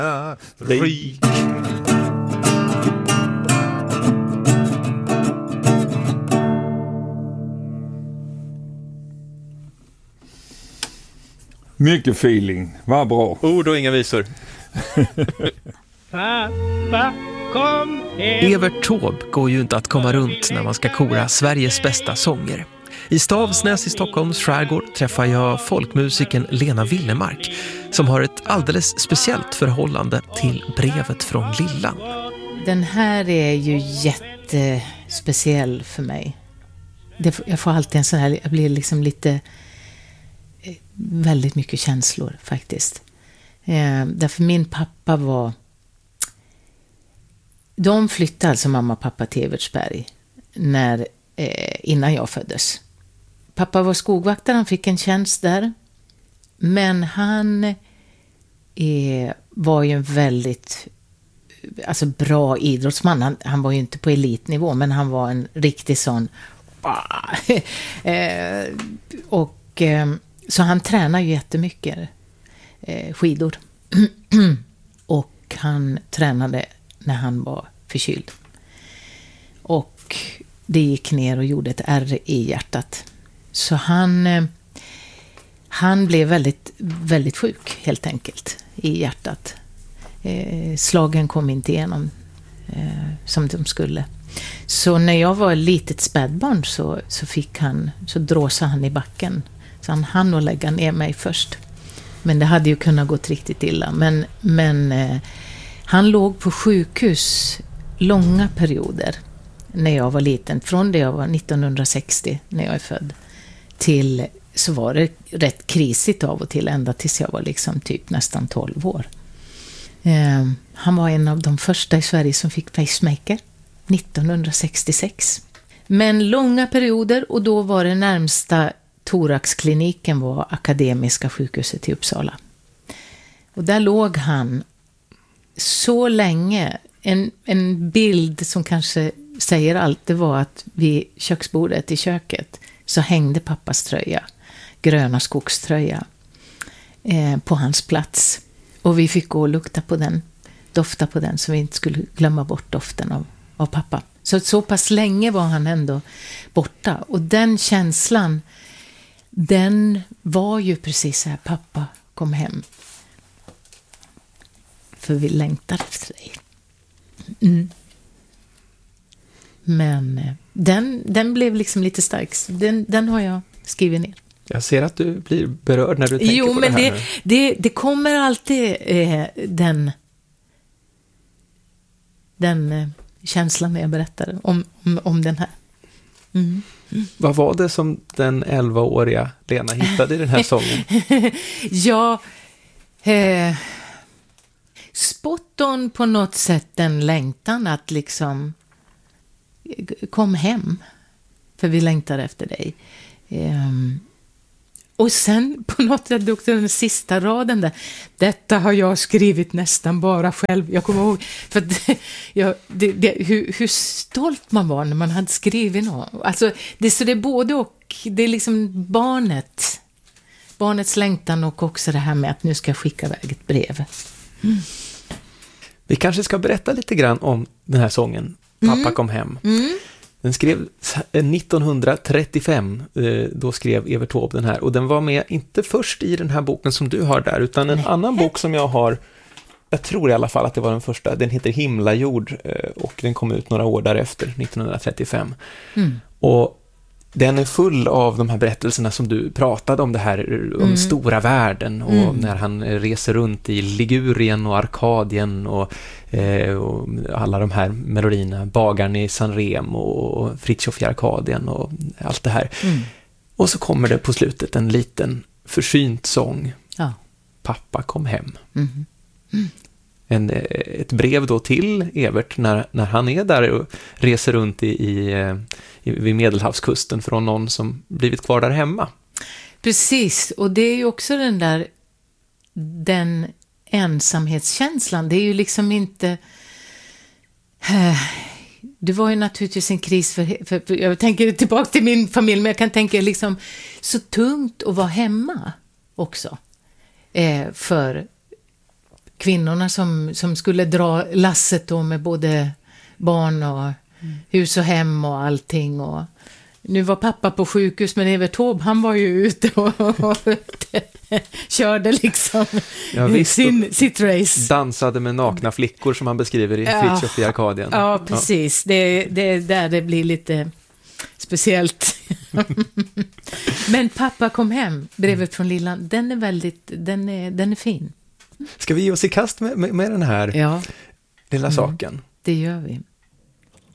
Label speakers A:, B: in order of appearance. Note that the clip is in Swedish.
A: rik.
B: Mycket feeling, vad bra.
A: Ord och inga visor.
C: Pappa, kom hem.
D: Evert Taube går ju inte att komma runt när man ska kora Sveriges bästa sånger. I Stavsnäs i Stockholms skärgård träffar jag folkmusiken Lena Willemark som har ett alldeles speciellt förhållande till brevet från Lillan.
E: Den här är ju jättespeciell för mig. Jag får alltid en sån här, jag blir liksom lite, väldigt mycket känslor faktiskt. Därför min pappa var, de flyttade alltså mamma och pappa till Evertsberg innan jag föddes. Pappa var skogvaktare, han fick en tjänst där. Men han var ju en väldigt bra idrottsman. Han var ju inte på elitnivå, men han var en riktig sån. Så han tränar ju jättemycket skidor. Och han tränade när han var förkyld. Och det gick ner och gjorde ett ärr i hjärtat. Så han blev väldigt, väldigt sjuk helt enkelt i hjärtat. Slagen kom inte igenom som de skulle. Så när jag var ett litet spädbarn så dråsade han i backen. Så han hann att lägga ner mig först. Men det hade ju kunnat gått riktigt illa. Men han låg på sjukhus långa perioder när jag var liten. Från det jag var 1960 när jag är född till så var det rätt krisigt av och till ända tills jag var liksom typ nästan 12 år. Han var en av de första i Sverige som fick pacemaker 1966. Men långa perioder, och då var det närmsta thoraxkliniken var Akademiska sjukhuset i Uppsala. Och där låg han så länge. En bild som kanske säger allt, det var att vid köksbordet i köket så hängde pappas tröja, gröna skogströja, på hans plats. Och vi fick gå och lukta på den, dofta på den, så vi inte skulle glömma bort doften av pappa. Så pass länge var han ändå borta. Och den känslan, den var ju precis så här: pappa, kom hem. För vi längtar efter dig. Mm. Men den blev liksom lite stark. Den har jag skrivit ner.
A: Jag ser att du blir berörd när du tänker på det här. Jo,
E: men det kommer alltid den känslan när jag berättar om den här. Mm.
A: Vad var det som den 11-åriga Lena hittade i den här sången?
E: Ja, spot on på något sätt, den längtan att liksom kom hem, för vi längtar efter dig. Och sen på något sätt också den sista raden där: detta har jag skrivit nästan bara själv. Jag kommer ihåg, för hur stolt man var när man hade skrivit något. Alltså, det är både och. Det är liksom barnets längtan, och också det här med att nu ska jag skicka iväg ett brev. Mm.
A: Vi kanske ska berätta lite grann om den här sången, Pappa kom hem. Mm. Den skrev 1935, då skrev Evert Taube den här. Och den var med inte först i den här boken som du har där, utan en annan bok som jag har, jag tror i alla fall att det var den första. Den heter Himlajord, och den kom ut några år därefter, 1935. Mm. Och den är full av de här berättelserna som du pratade om, det här om stora världen, och när han reser runt i Ligurien och Arkadien och alla de här melodierna, Bagaren i Sanremo och Fritiof i Arkadien och allt det här. Mm. Och så kommer det på slutet en liten försynt sång. Ja. Pappa kom hem. Mm. Mm. Ett brev då till Evert när han är där och reser runt vid Medelhavskusten från någon som blivit kvar där hemma. Precis, och det är ju också den ensamhetskänslan. Det är ju liksom inte... Det var ju naturligtvis en kris för jag tänker tillbaka till min familj, men jag kan tänka liksom så tungt att vara hemma också. För
E: kvinnorna som skulle dra lasset då med både barn och hus och hem och allting. Och nu var pappa på sjukhus, men Evert Taube, han var ju ute och körde liksom sitt race.
A: Dansade med nakna flickor som han beskriver i Fritiof i Arkadien.
E: Ja, precis. Det är där det blir lite speciellt. Men Pappa kom hem, brevet från Lillan, den är fin.
A: Ska vi ge oss i kast med den här lilla saken?
E: Det gör vi.